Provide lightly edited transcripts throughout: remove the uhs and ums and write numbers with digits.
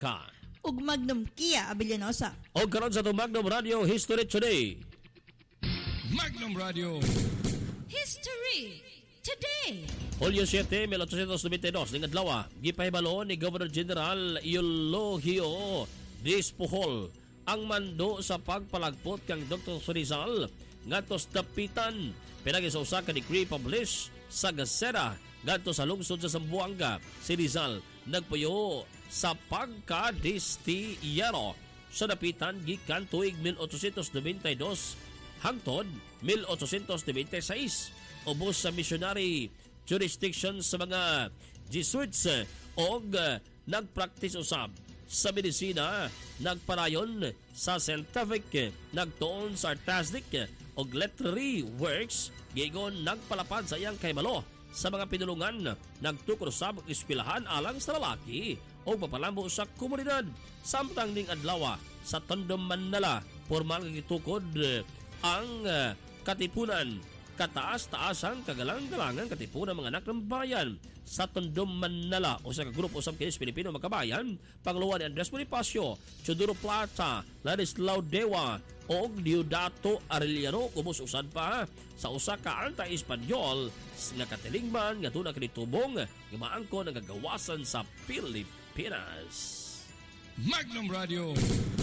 ka. Ug Magnum Kia Abellanosa. O karon sa itong Magnum Radio History Today. Magnum Radio History Today. Hulyo 7, 1892, ning adlaw, gipahibalo ni Governor General Eulogio Dispuhol ang mando sa pagpalagpot kang Dr. Rizal ngadto sa dapitan pinagi sa usa ka decree published sa Gazeta ngadto sa lungsod sa Zamboanga. Si Rizal nagpuyo sa pagkadistiyero sa dapitan gikan tuig 1892 hangtod 1896 ubos sa missionary jurisdiction sa mga Jesuits o nagpractice usab sa medisina, nagparayon sa scientific, nagtuon sa artistic o literary works, gigon nagpalapad sa iyang kahibalo sa mga pinulungan, nagtukod usab og eskwelahan alang sa lalaki o papalambo sa komunidad. Samtang ning adlaw sa Tondo, Manila, formal nga gitukod ang katipunan kataas-taasang kagalang-galangan katipunan mga anak ng bayan sa Tondo, Manila o sa kagrupo usab kinis Pilipino Magkabayan, pangluwa ni Andres Bonifacio, Chodoro Plata, Ladislao Dewa o Diodato Arellano ubos usad pa sa usa ka anti-Espanyol nga katilingman nga tuna kanitubong nga maangkon ang gagawasan sa Pilipinas. Magnum Radio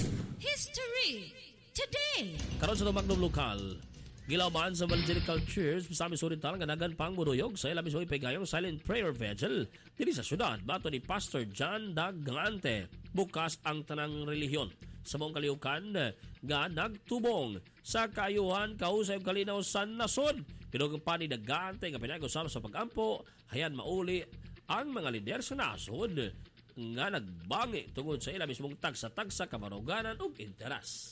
History Today. Karon sa Magnum Lokal, gilaban sa Evangelical Church sa Miss Oriental nga nagan pang muruyog sa ilabis mo ipagayong silent prayer vigil diri sa syudad bato ni Pastor John Dagante. Bukas ang tanang relihiyon sa mong kaliukan nga nagtubong sa kaayuhan kausay ug kalinaw sa nasod. Kinugang pa ni Dagante nga pinag-usap sa pagampo hayan mauli ang mga lider sa nasod nga nagbangi tungod sa ilabis mong tagsa-tagsa kamaruganan ug interes.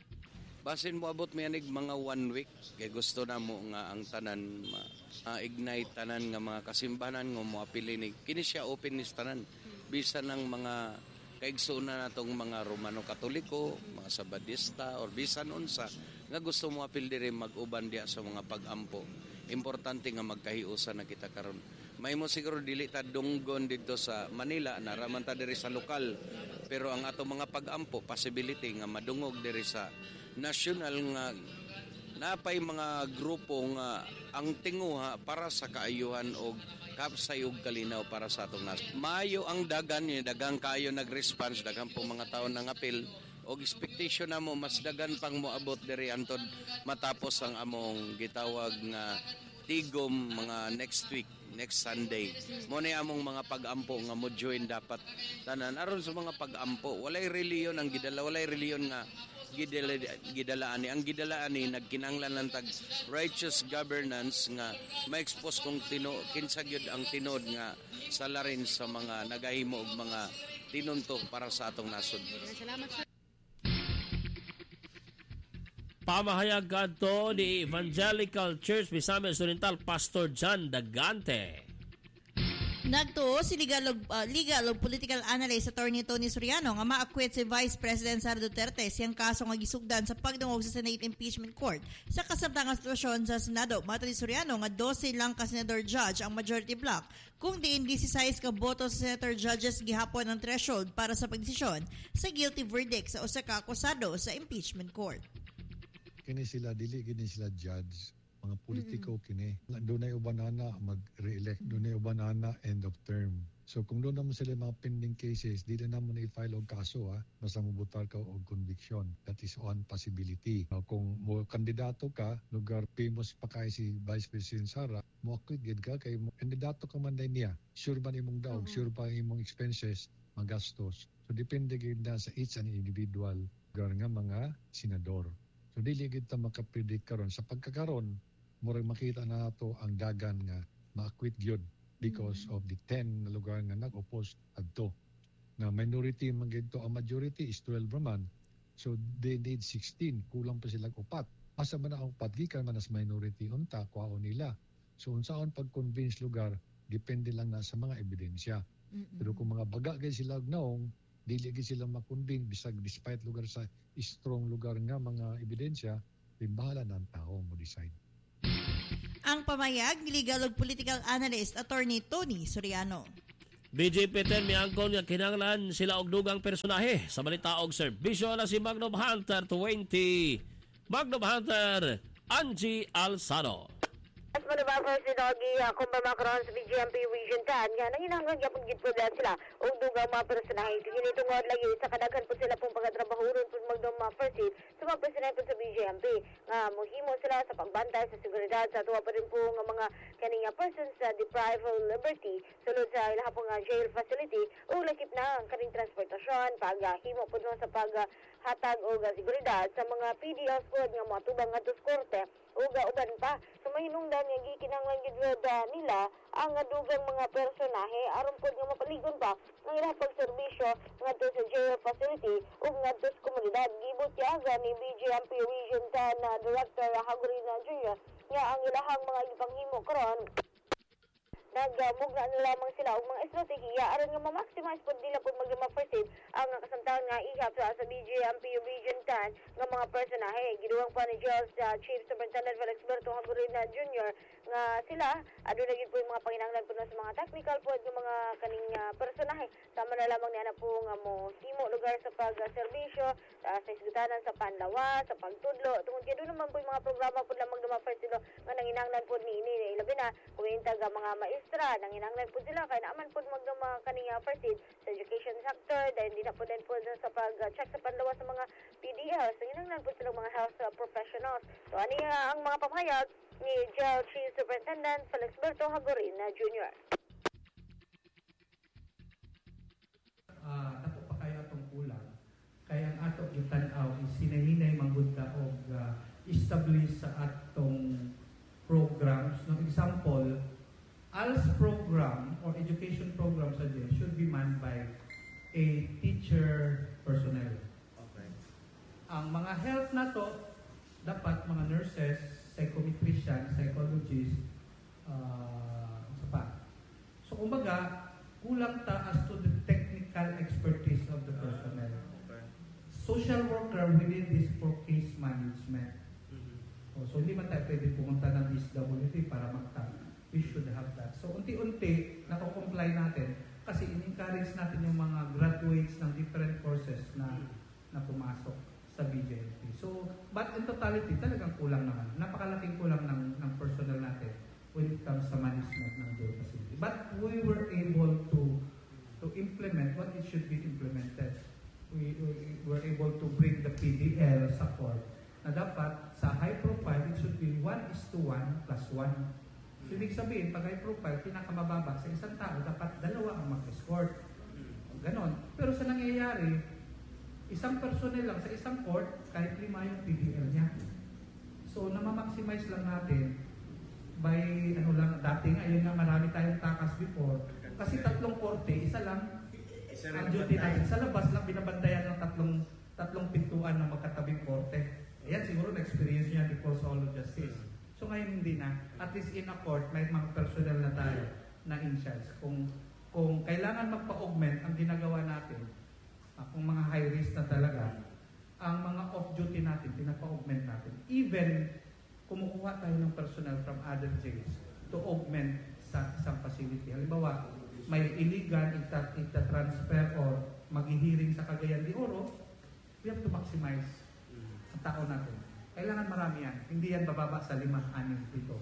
Basin mo abot may anig mga 1 week kay gusto na mo nga ang tanan ignite tanan nga mga kasimbahan nga mo apili ni kini siya open ni tanan bisan ng mga kaigsunan natong mga Romano Katoliko, mga Sabadista or bisan unsa nga gusto mo apil diri mag-uban diha sa mga pag-ampo. Importante nga magkahiusa na kita karon. May mo siguro dili ta dunggon dito sa Manila, naraman ta diri sa lokal. Pero ang ato mga pag-ampo possibility nga madungog diri sa national nga napay mga grupo nga ang tinguha para sa kaayuhan og kapsayog kalinaw para sa atong nasod. Maayo ang dagan ni dagang kayo nag-response dagang po mga taon nang apil og expectation namo mas dagan pang moabot diri antod matapos ang among gitawag nga tigom mga next week, next Sunday. Mo ni among mga pag-ampo nga mo join dapat tanan aron sa mga pag-ampo. Walay reliyon ang gidala, walay reliyon nga gidalaan ni ang gidalaan ni nagkinanglan lang tag righteous governance nga ma-expose kung kinsa gyud ang tinod nga salarin sa mga nagahimo og mga tinunto para sa atong nasod. Salamat sir. Pamahayag kadto ni Evangelical Church Misamis Oriental Pastor John Dagante. Nagtuo si legal ug political analyst Attorney Tony Soriano nga ma-acquit si Vice President Sara Duterte siyang kaso nga gisugdan sa pagdungog sa Senate Impeachment Court. Sa kasamtangang sitwasyon sa Senado, mato ni Soriano nga 12 lang ka senador judge ang majority block, kung diin 16 ka boto sa senator judges gihapon ang threshold para sa pagdesisyon sa guilty verdict sa usa ka akusado sa impeachment court. Kini sila judge, mga politiko kini. Doon ay ubanana mag-re-elect, doon ay ubanana end of term. So kung doon naman sila mga pending cases, di na naman i-file og kaso basta mabutar ka og conviction. That is one possibility. Kung mo kandidato ka, lugar famous pa kay si Vice President Sara, mo acquit ka kay kandidato ka man niya. Sure ba imong daog, sure ba imong expenses, magastos. So depende gid na sa each and individual lugar nga mga senador. So dili gid ta makapredict karon sa pagkakaron murag makita na nato ang dagan nga ma-acquit gyud because of the 10 na lugar nga nag-oppose adto. Na minority man gito, ang majority is 12 man. So they need 16, kulang pa sila upat. Asa man ang upat gikan man as minority unta kuhaon nila. So unsaon pag-convince lugar depende lang na sa mga ebidensya. Pero kung mga baga gay sila naong dili gid sila makonbin bisag despite lugar sa strong lugar nga mga ebidensya, bahala na ang tao mo decide. Ang pamayag ni legal ug political analyst Attorney Tony Soriano. BJP-10 miangkon nga kinahanglan sila og dugang personahe sa balita og serbisyo na si Magnum Hunter 20. Magnum Hunter Angie Alzado. At manubafar si Doggy kumbama karon sa BGMP Region 10 nga nanginahanglan gyapon gid po sila og dugang mga personahe kini tungod lagi sa kadaghan po sila pong pagatrabahuron pud Magnum First sa mga personahe po sa BGMP nga mohimo sila sa pagbantay sa seguridad sa tuwa pa rin po nga mga kaninga persons sa deprived of liberty sulod sa ilaha pong jail facility o lakip na ang kaning transportasyon paghimo pud sa paghatag og seguridad sa mga PDL squad nga mga tubang ngadto sa korte uga-uban pa. So mahinungdan nga gikinahanglan gid nila ang dugang mga personahe aron pud nga mapaligon pa ang ilang pagserbisyo ngadto sa jail facility ug ngadto sa komunidad. Gibutyaga ni BGMP Region 10 na Director Hagurina Jr. nga ang ilahang mga ipanghimo karon nagmugna na lamang sila og mga estratehiya aron nga ma-maximize pud nila pud mag-first ang kasamtangan nga ihap sa BGMP Region 10 nga mga personahe. Giduwang pa ni Jails Chief Superintendent Felix Berto Hagurina Jr. nga sila aduna gid po yung mga panginahanglan po sa mga technical po ng mga kaning personahe sama na lamang niya na po nga mo himo lugar sa pagserbisyo sa isgutanan sa panlawas sa pagtudlo tungod kay doon naman po yung mga programa po lamang first nga nanginahanglan po ni ilabi na kuwenta ga mga maestra nanginahanglan po sila kay naaman po magdama kaning first aid sa education sector dahil hindi na po din po sa pag-check sa panlawas sa mga PDLs nanginahanglan po sila mga health professionals. So ani ang mga pamahayag ni Jail Chief Superintendent Felix Berto Hagurina Jr. Nato pa kayo atong kulang. Kaya ang ato yung tanaw is sinahinay manggunda o establish sa atong programs. No example, ALS program or education program sa jail should be manned by a teacher personnel. Okay. Ang mga health na to, dapat mga nurses, psychometrician, psychologist, isa pa. So, kumbaga, kulang ta as to the technical expertise of the personnel. Okay. Social worker within this for case management. So, hindi man tayo pwede pumunta ng SWT para magtang. We should have that. So, unti-unti, nakocomply natin kasi in-encourage natin yung mga graduates ng different courses na pumasok sa BJMP. So, but in totality, talagang kulang naman. Napakalaking kulang ng personnel natin when it comes sa management ng jail facility. But we were able to implement what it should be implemented. We were able to bring the PDL sa court na dapat sa high profile, it should be 1:1 plus 1. So, ibig sabihin, pag high profile, pinakamababa sa isang tao, dapat dalawa ang mag-escort. Ganon. Pero sa nangyayari, isang personnel lang sa isang court, kahit 5 yung PDL niya. So, namamaximize lang natin by, dati nga, yun nga marami tayong takas before. Kasi 3 korte, isa lang ang duty natin. Sa labas lang, binabantayan ng tatlong pintuan ng magkatabing korte. Ayan, siguro na-experience niya before sa Hall of Justice. So, ngayon hindi na. At least in a court, may mga personnel na tayo na in charge. Kung kailangan magpa-augment, ang ginagawa natin, kung mga high risk na talaga, ang mga off-duty natin, pinapa-augment natin. Even, kumukuha tayo ng personnel from other jails to augment sa isang facility. Halimbawa, may illegal, ita-transfer or maghihiring sa Cagayan de Oro, we have to maximize ang tao natin. Kailangan marami yan. Hindi yan bababa sa 5-6 dito.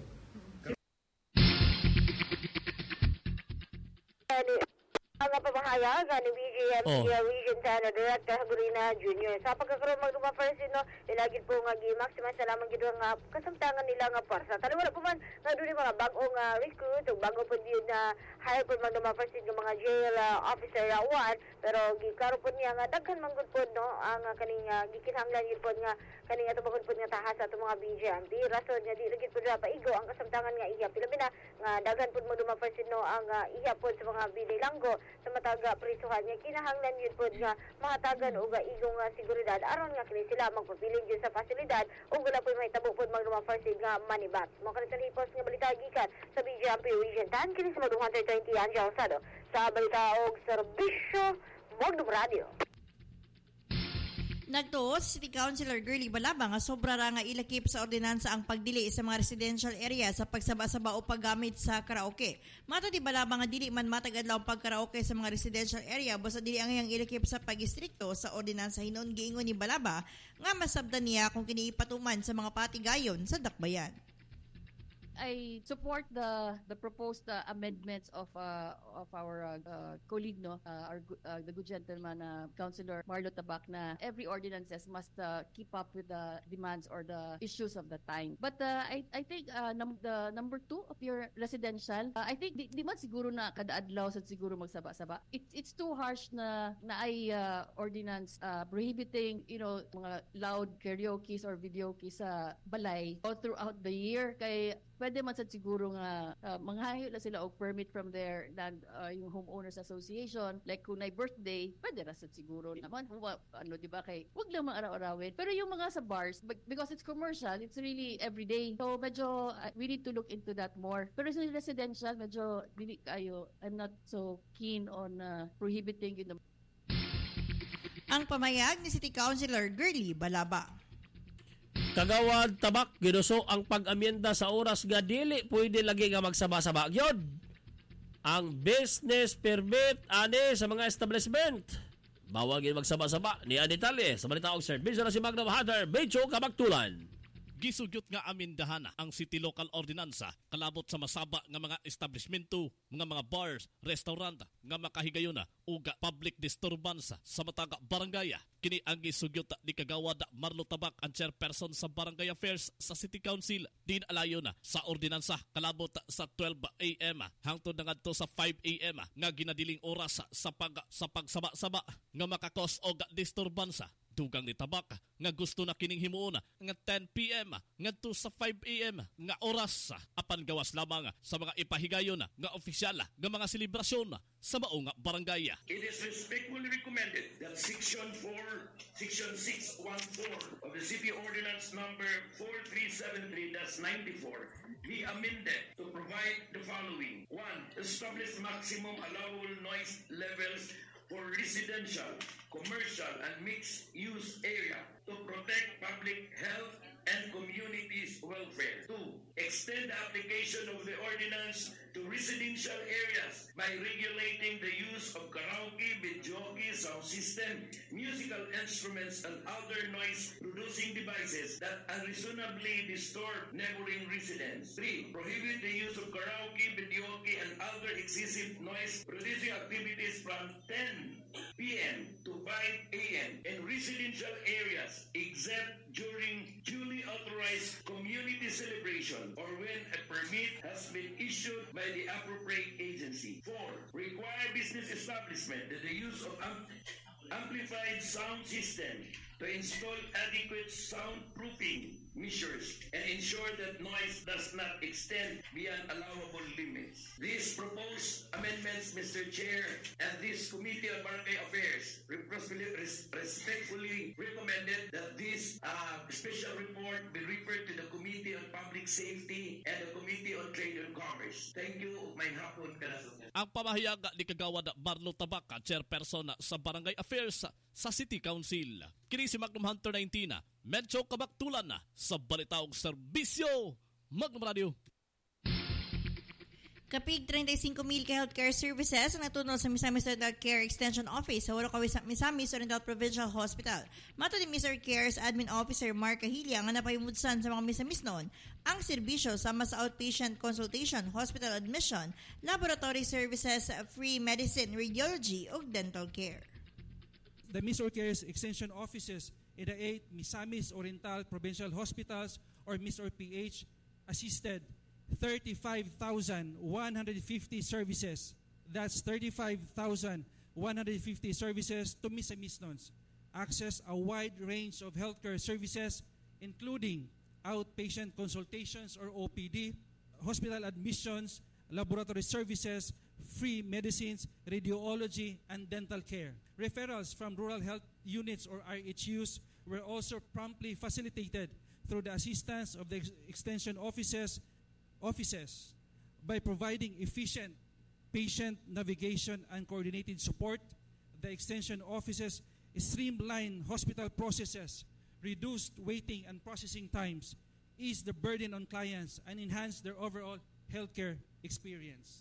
Ang pamahayag ni BGMP Region 10 Director Hagurina Jr. Sa pagkakaroon mag-first nilagid po nga gi-maximize sa lamang gid nga kasamtangan nila nga parsa. Tali wala po man nga doon mga bagong recruit o bago po yun na hire po mag-first nga mga jail officer 1 pero gikaro po niya nga daghan man gud po no ang kaning gikinahanglan gid po nga kaning ato bagod po nga tahas sa mga BGMP. Rason nga di gid po paigo ang kasamtangan nga iya pilabi na nga daghan po mag-first ang iya po sa mga binilanggo sa mataga prisuhan niya kinahanglan yun po nga mahatagan o igong seguridad aron nga kini sila magpapiling yun sa pasilidad o wala po may tabo po mag-first nga manibat. Mga kanitalipos nga balita gikan sa BGMP Region 10 kini sa Magnum 120 Angie Alzado sa balita og serbisyo Magnum Radio. Nagtuo si City Councilor Girly Balaba nga sobra ra nga ilakip sa ordinansa ang pagdili sa mga residential area sa pagsaba-saba o paggamit sa karaoke. Mato di Balaba nga dili man matag adlaw ang pagkaraoke sa mga residential area basta dili ang iyang ilakip sa pag-istrikto sa ordinansa hinon giingon ni Balaba nga masabdan niya kung kini ipatuman sa mga patigayon sa dakbayan. I support the proposed amendments of our colleague, the good gentleman, Councilor Marlo Tabac, na every ordinances must keep up with the demands or the issues of the time. But I think the number 2 of your residential, I think di man siguro na kada adlaw sa siguro magsaba-saba. It's too harsh na ay ordinance prohibiting mga loud karaoke or videoke sa balay all throughout the year. Kay pwede man sad siguro nga manghayo la sila og permit from their yung homeowners association, like kung na birthday pwede ra sad siguro naman di ba, kay wag lang araw-arawin. Pero yung mga sa bars, because it's commercial, it's really everyday, so medyo we need to look into that more. Pero sa residential medyo dili kayo, I'm not so keen on prohibiting Ang pamayag ni City Councilor Girly Balaba. Kagawad Tabak ginuso ang pag-amyenda sa oras nga dili pwede lagi nga magsaba-saba gyud ang business permit ani sa mga establishment. Bawal gyud magsaba-saba ni detalye sa balita og service na si Magnum Hunter Becho Kabaktulan. Gisugyot nga amindahana ang City Local Ordinansa kalabot sa masaba nga mga establishmento, mga bars, restaurant nga makahigayuna uga public disturbance sa mataga barangaya. Kini ang gisugyot ni Kagawad Marlo Tabac, ang chairperson sa Barangay Affairs sa City Council. Din alayo na sa ordinansa kalabot sa 12 AM hangtod na ngadto sa 5 AM nga ginadiling oras sa pagsaba-saba nga makakos og disturbance. Dugang ni Tabac nga gusto na kining himuon nga 10 PM ngadto sa 5 AM nga oras apan gawas lamang sa mga ipahigayon nga opisyal nga mga selebrasyon sa maong barangay. It is respectfully recommended that Section 614 of the City Ordinance number 4373-94 be amended to provide the following. 1. Establish maximum allowable noise levels for residential, commercial, and mixed-use area to protect public health and communities' welfare. 2. Extend the application of the ordinance to residential areas by regulating the use of karaoke, videoke, sound system, musical instruments, and other noise-producing devices that unreasonably disturb neighboring residents. 3. Prohibit the use of karaoke, videoke, and other excessive noise-producing activities from 10 p.m. to 5 a.m. in residential areas except during duly authorized community celebration or when a permit has been issued by the appropriate agency. 4. Require business establishment that the use of amplified sound system to install adequate soundproofing measures and ensure that noise does not extend beyond allowable limits. These proposed amendments, Mr. Chair, and this Committee on Barangay Affairs respectfully recommended that this special report be referred to the Committee on Public Safety and the Committee on Trade and Commerce. Thank you. May hapon ka na. Ang pamahayag ni Kagawad Marlo Tabac, chairperson sa Barangay Affairs sa City Council. Kini si Magnum Hunter 19, medyo kabaktulan sa balitaong serbisyo. Magnum Radio. Kapig 35,000 ka healthcare services ang natunog sa Misamis Dental Care Extension Office sa Warokawi Misamis Oriental Provincial Hospital. Mato ni Mr. Care's Admin Officer Mark Cahilia nga napahimudsan sa mga Misamis noon ang serbisyo sama sa outpatient consultation, hospital admission, laboratory services, free medicine, radiology ug dental care. The Mr. Care's Extension Offices in the 8 Misamis Oriental Provincial Hospitals or Mr. PH assisted 35,150 services. That's 35,150 services to Misamisnons. Access a wide range of healthcare services including outpatient consultations or OPD, hospital admissions, laboratory services, free medicines, radiology, and dental care. Referrals from rural health units or RHUs were also promptly facilitated through the assistance of the extension offices by providing efficient patient navigation and coordinated support. The extension offices streamline hospital processes, reduced waiting and processing times, ease the burden on clients, and enhance their overall healthcare experience.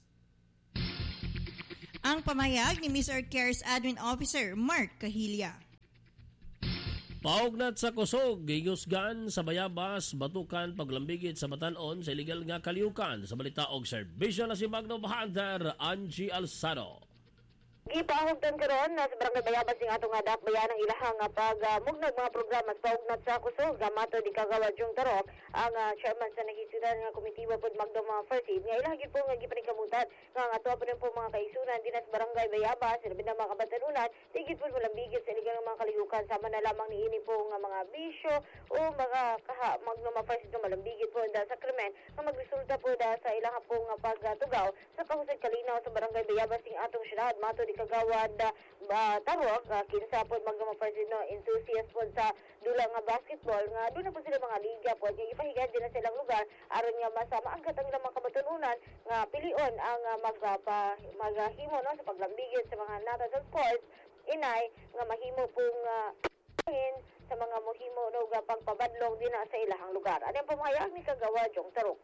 Ang pamahayag ni Mr. Cares Admin Officer Mark Kahilya. Paugnat sa kusog, giyusgan sa bayabas, batukan, paglambigit sa batanon sa illegal nga kaliukan sa balita og serbisyo na si Magnum Hunter Angie Alsado. Gipahugdan karon na sa Barangay Bayabas ning atong dakbayan ang ilahang pagmugnag mga programa sa paugnat sa kusog mato di kagawad yung tarok ang chairman sa nahisudan nga komitiba pod Magdom First Aid nga ilahagi po nga gipaningkamutan nga ato pa rin po mga kaisunan dinas Barangay Bayabas labi na mga kabatanunan tigit po malambigit sa iligang mga kaligukan sama na lamang niini po nga mga bisyo o mga Magdom First Aid nga malambigit po sa krimen nga magresulta po sa ilahang po nga pagtugaw sa kahusay kalinaw sa Barangay Bayabas ning atong syudad mato di kagawad tarok kinsa po Magdom First Aid no enthusiast po sa dula nga basketball nga doon na po sila mga liga po nga ipahigan din na silang lugar aron nga mas maangkat ang ilang mga kabatanunan nga pilion ang maghimo no sa paglambigit sa mga nata sa sports inay nga mahimo pong sa mga mohimo no nga pagpabadlong din na sa ilahang lugar. Ano ang pamahayag ni kagawad yung tarok?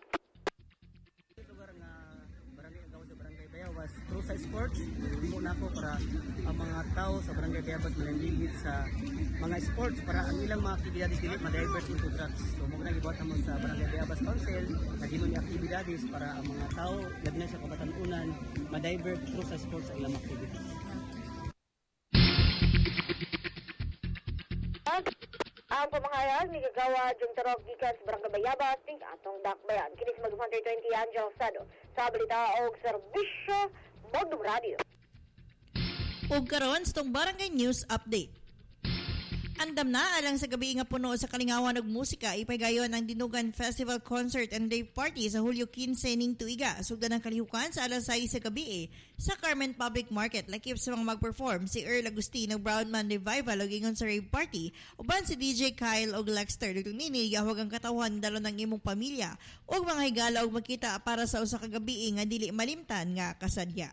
Bayabas through sa sports muna ko para ang mga tao sa Barangay Bayabas malamigit sa mga sports para ang ilang mga aktibidades dili ma-divert into drugs. So mo na gibuhat mo sa Barangay Bayabas Council nagimo ni aktibidades para ang mga tao labi na sa kabatanunan ma-divert through sa sports sa ilang activities. Ang pamahayag ni kagawad yung tarok gikan sa Barangay Bayabas ning atong dakbayan kini sa Magdom 120 Angel Alsado sa balita og serbisyo Magdom Radio. Ug karon sa tong Barangay News Update. Andam na alang sa gabi nga puno sa kalingawan og musika ipaygayon ang Dinugan Festival Concert and Day Party sa Hulyo 15 ning tuiga. Sugdan ang kalihukan sa alas 6 sa gabi sa Carmen Public Market. Lakip sa mga mag-perform si Earl Agustino Brownman Revival og ingon sa rave party uban si DJ Kyle og Lexter. Dugtong nini gahwag ang katawan dalo ng imong pamilya og mga higala og makita para sa usa ka gabi nga dili malimtan nga kasadya.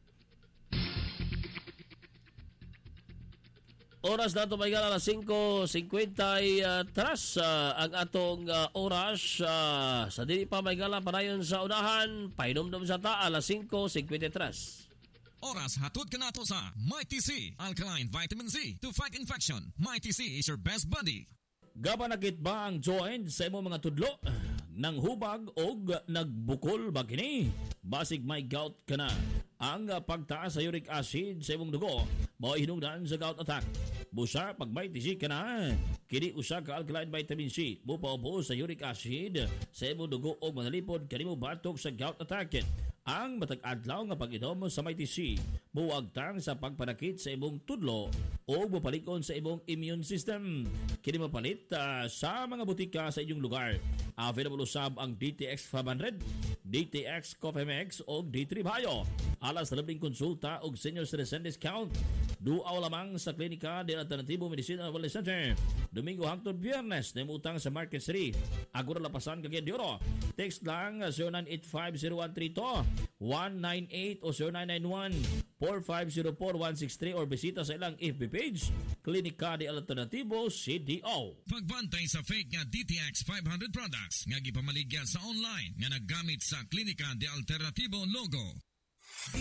Oras na ito may gala na 5:53 ang atong oras sa dili pa may gala panayon sa unahan painomdom sa ta alas 5:53. Oras hatod ka nato sa Mighty C Alkaline Vitamin C to fight infection. Mighty C is your best buddy. Gabanakit ba ang joint sa imong mga tudlo? Nang hubag o nagbukol ba kini? Basig may gout ka na. Ang pagtaas sa uric acid sa imong dugo mao hinungdan sa gout attack. Busa pag may tisi ka na, kini usa ka alkaline vitamin C mupaubo sa uric acid sa imong dugo o manalipod kanimo batok sa gout attack. Ang matag adlaw nga pag-inom sa may tisi muwagtang sa pagpanakit sa imong tudlo o mapalikon sa imong immune system. Kini mapalit sa mga butika sa inyong lugar. Available usab ang DTX 500, DTX Coffee Mix o D3 Bio. Alas sa labing konsulta o senior citizen discount. Duaw lamang sa klinika de Alternativo Medicina Wellness Center. Domingo hangtod Biyernes na imutang sa Market City. Agora lapasan kagyan di oro. Text lang 0985-0132 198 o 0991-4504-163 or bisita sa ilang FB page Klinika de Alternativo CDO. Pagbantay sa fake nga DTX 500 products nga gipamaligya sa online nga naggamit sa Klinika de Alternativo logo.